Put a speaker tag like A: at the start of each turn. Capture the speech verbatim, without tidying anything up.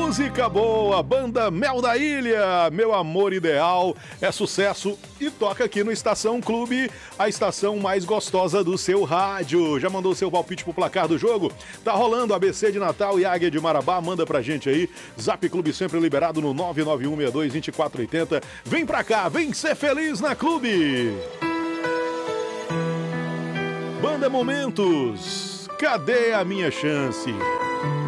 A: Música boa, banda Mel da Ilha, Meu Amor Ideal, é sucesso e toca aqui no Estação Clube, a estação mais gostosa do seu rádio. Já mandou seu palpite pro placar do jogo? Tá rolando A B C de Natal e Águia de Marabá, manda pra gente aí. Zap Clube sempre liberado no nove nove um seis dois dois quatro oito zero. Vem pra cá, vem ser feliz na Clube. Banda Momentos, cadê a minha chance?